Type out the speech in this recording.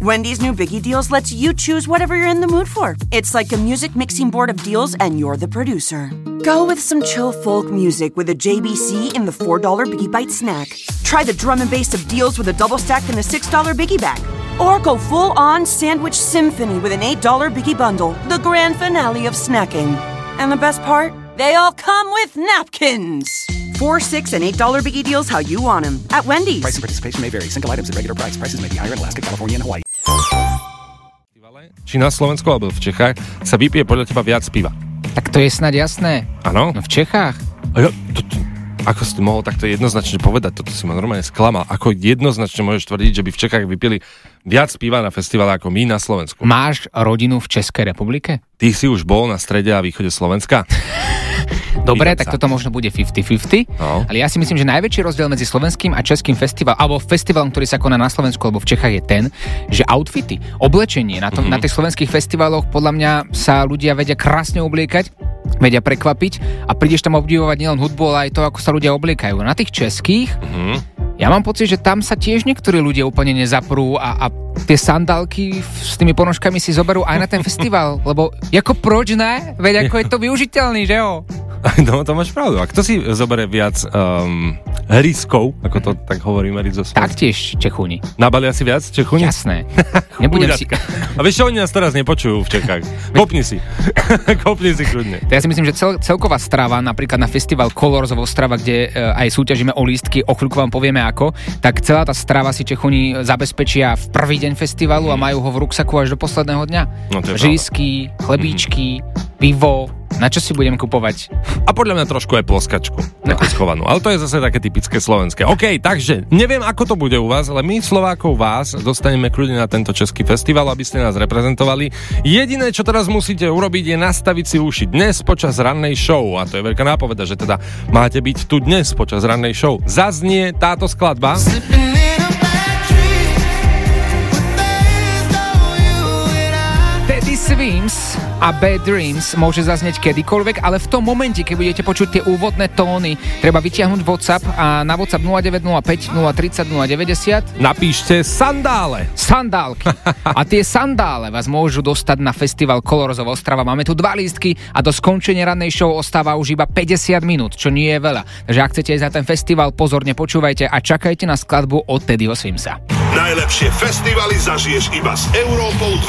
Wendy's new Biggie Deals lets you choose whatever you're in the mood for. It's like a music mixing board of deals and you're the producer. Go with some chill folk music with a JBC in the $4 Biggie Bite snack. Try the drum and bass of deals with a double stack in the $6 Biggie Bag. Or go full-on sandwich symphony with an $8 Biggie Bundle, the grand finale of snacking. And the best part? They all come with napkins. $4, $6, and $8 Biggie Deals how you want them at Wendy's. Price and participation may vary. Single items at regular price. Prices may be higher in Alaska, California, and Hawaii. Či na Slovensku alebo v Čechách sa vypije podľa teba viac piva? Tak to je snad jasné. Áno? No v Čechách. Ako si to mohol takto jednoznačne povedať? Toto si ma normálne sklamal. Ako jednoznačne môžeš tvrdiť, že by v Čechách vypili viac piva na festivale ako my na Slovensku? Máš rodinu v Českej republike? Ty si už bol na strede a východe Slovenska? Dobre, tak toto možno bude 50-50, no. Ale ja si myslím, že najväčší rozdiel medzi slovenským a českým festivalom, alebo festivalom, ktorý sa koná na Slovensku alebo v Čechách je ten, že outfity, oblečenie na tých slovenských festivaloch podľa mňa sa ľudia vedia krásne obliekať, vedia prekvapiť a prídeš tam obdivovať nielen hudbu, ale aj to, ako sa ľudia obliekajú. Na tých českých ja mám pocit, že tam sa tiež niektorí ľudia úplne nezaprú a tie sandálky s tými ponožkami si zoberú aj na ten festival, lebo ako proč ne? Veď ako je to využiteľný, že jo? No, to máš pravdu. A kto si zoberie viac riskov, ako to tak hovoríme, rizo Slovenska? Taktiež Čechúni. Nabalia si viac Čechúni? Jasné. Nebudem si... A vieš čo, oni nás teraz nepočujú v Čechách. Kopni si. Kopni si kľudne. Ja si myslím, že celková strava, napríklad na festival Colors of Ostrava, kde aj súťažíme o lístky, o chvíľku vám povieme ako, tak celá tá strava si Čechúni zabezpečia v prvý deň festivalu a majú ho v ruksaku až do posledného dňa. No, žízky, chlebíčky, pivo. Na čo si budem kupovať? A podľa mňa trošku aj ploskačku. Takú schovanú. Ale to je zase také typické slovenské. OK, takže neviem, ako to bude u vás, ale my Slovákov vás dostaneme kľudne na tento český festival, aby ste nás reprezentovali. Jediné, čo teraz musíte urobiť, je nastaviť si uši dnes počas rannej show. A to je veľká nápoveda, že teda máte byť tu dnes počas rannej show. Zaznie táto skladba. Swims a Bad Dreams môže zaznieť kedykoľvek, ale v tom momente, keď budete počuť tie úvodné tóny, treba vytiahnuť WhatsApp a na WhatsApp 0905 030 090 napíšte sandále. Sandálky. A tie sandále vás môžu dostať na festival Colors of Ostrava. Máme tu 2 lístky a do skončenia rannej show ostáva už iba 50 minút, čo nie je veľa. Takže ak chcete ísť na ten festival, pozorne počúvajte a čakajte na skladbu od Teddyho Swimsa. Najlepšie festivaly zažiješ iba s Európou